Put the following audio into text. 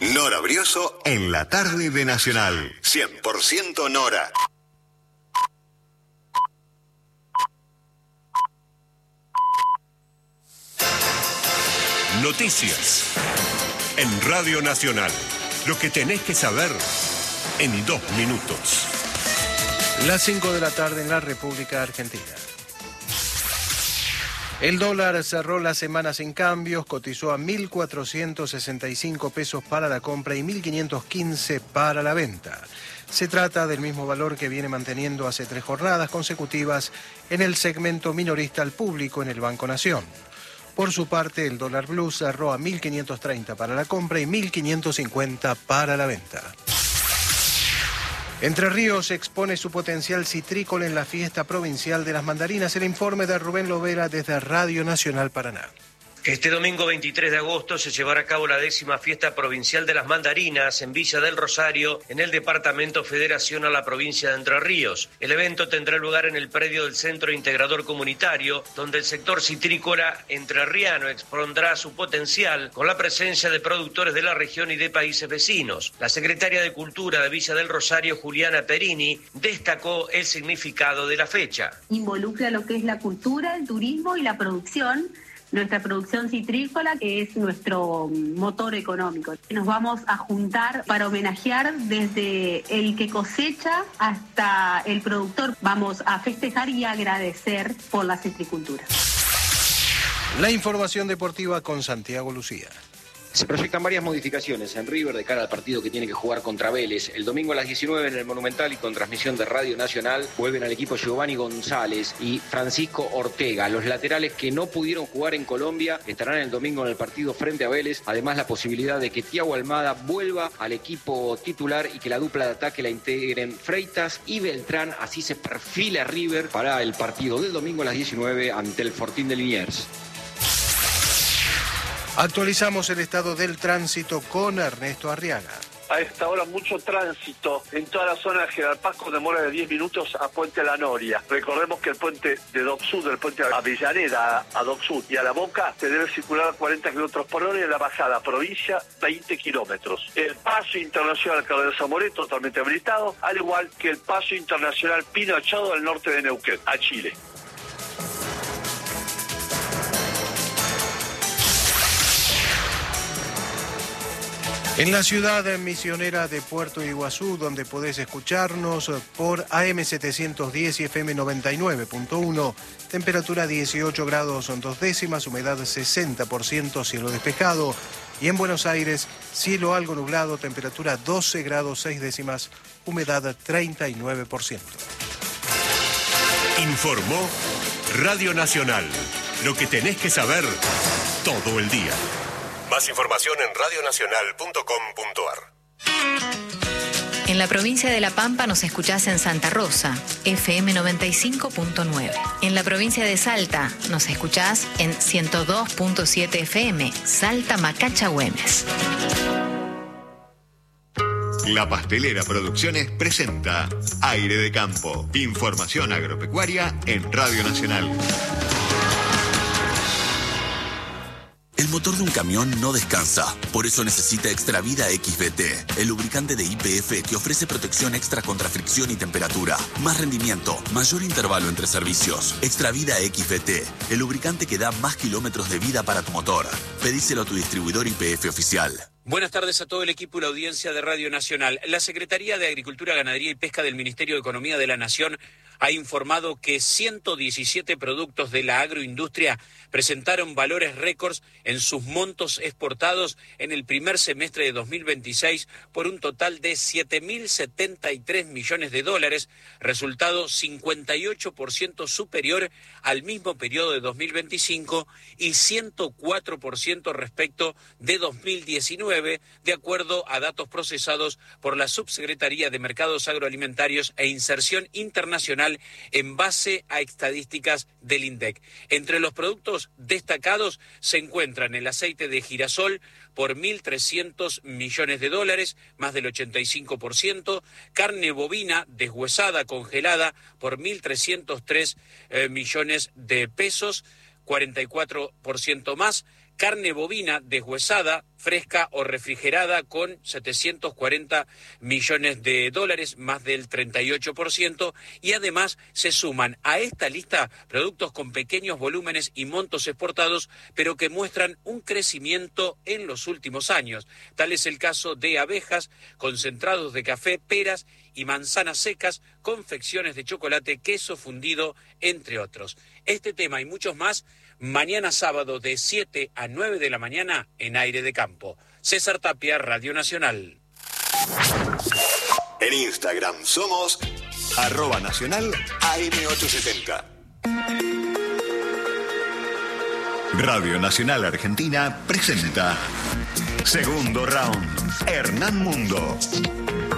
Nora Brioso en la tarde de Nacional. 100% Nora. Noticias en Radio Nacional. Lo que tenés que saber en 2 minutos. Las 5 de la tarde en la República Argentina. El dólar cerró la semana sin cambios, cotizó a 1.465 pesos para la compra y 1.515 para la venta. Se trata del mismo valor que viene manteniendo hace 3 jornadas consecutivas en el segmento minorista al público en el Banco Nación. Por su parte, el dólar blue cerró a 1.530 para la compra y 1.550 para la venta. Entre Ríos expone su potencial citrícola en la fiesta provincial de las mandarinas. El informe de Rubén Lovera desde Radio Nacional Paraná. Este domingo 23 de agosto se llevará a cabo la 10ª fiesta provincial de las mandarinas en Villa del Rosario, en el departamento Federación a la provincia de Entre Ríos. El evento tendrá lugar en el predio del Centro Integrador Comunitario, donde el sector citrícola entrerriano expondrá su potencial con la presencia de productores de la región y de países vecinos. La secretaria de Cultura de Villa del Rosario, Juliana Perini, destacó el significado de la fecha. Involucra lo que es la cultura, el turismo y la producción. Nuestra producción citrícola, que es nuestro motor económico. Nos vamos a juntar para homenajear desde el que cosecha hasta el productor. Vamos a festejar y agradecer por la citricultura. La información deportiva con Santiago Lucía. Se proyectan varias modificaciones en River de cara al partido que tiene que jugar contra Vélez. El domingo a las 19 en el Monumental y con transmisión de Radio Nacional vuelven al equipo Giovanni González y Francisco Ortega. Los laterales que no pudieron jugar en Colombia estarán el domingo en el partido frente a Vélez. Además, la posibilidad de que Thiago Almada vuelva al equipo titular y que la dupla de ataque la integren Freitas y Beltrán. Así se perfila River para el partido del domingo a las 19 ante el Fortín de Liniers. Actualizamos el estado del tránsito con Ernesto Arriaga. A esta hora mucho tránsito en toda la zona de General Paz con demora de 10 minutos a Puente La Noria. Recordemos que el puente de Dock Sud, el puente de Avellaneda a Dock Sud y a La Boca se debe circular a 40 kilómetros por hora y en la bajada provincia 20 kilómetros. El paso internacional Cardenal Zamoré totalmente habilitado, al igual que el paso internacional Pino Achado al norte de Neuquén, a Chile. En la ciudad misionera de Puerto Iguazú, donde podés escucharnos por AM 710 y FM 99.1, temperatura 18 grados 2 décimas, humedad 60%, cielo despejado. Y en Buenos Aires, cielo algo nublado, temperatura 12 grados 6 décimas, humedad 39%. Informó Radio Nacional. Lo que tenés que saber todo el día. Más información en radionacional.com.ar. En la provincia de La Pampa nos escuchás en Santa Rosa, FM 95.9. En la provincia de Salta nos escuchás en 102.7 FM, Salta Macacha Güemes. La Pastelera Producciones presenta Aire de Campo. Información agropecuaria en Radio Nacional. El motor de un camión no descansa, por eso necesita Extravida XVT, el lubricante de YPF que ofrece protección extra contra fricción y temperatura, más rendimiento, mayor intervalo entre servicios. Extravida XVT, el lubricante que da más kilómetros de vida para tu motor. Pedíselo a tu distribuidor YPF oficial. Buenas tardes a todo el equipo y la audiencia de Radio Nacional. La Secretaría de Agricultura, Ganadería y Pesca del Ministerio de Economía de la Nación ha informado que 117 productos de la agroindustria presentaron valores récords en sus montos exportados en el primer semestre de 2026 por un total de 7.073 millones de dólares, resultado 58% superior al mismo periodo de 2025 y 104% respecto de 2019, de acuerdo a datos procesados por la Subsecretaría de Mercados Agroalimentarios e Inserción Internacional en base a estadísticas del INDEC. Entre los productos destacados se encuentran el aceite de girasol por 1.300 millones de dólares, más del 85%, carne bovina deshuesada congelada por 1.303 millones de pesos, 44% más, carne bovina deshuesada, fresca o refrigerada con 740 millones de dólares, más del 38%, y además se suman a esta lista productos con pequeños volúmenes y montos exportados, pero que muestran un crecimiento en los últimos años. Tal es el caso de abejas, concentrados de café, peras y manzanas secas, confecciones de chocolate, queso fundido, entre otros. Este tema y muchos más, mañana sábado de 7 a 9 de la mañana en Aire de Campo. César Tapia, Radio Nacional. En Instagram somos @nacional AM870. Radio Nacional Argentina presenta Segundo Round. Hernán Mundo.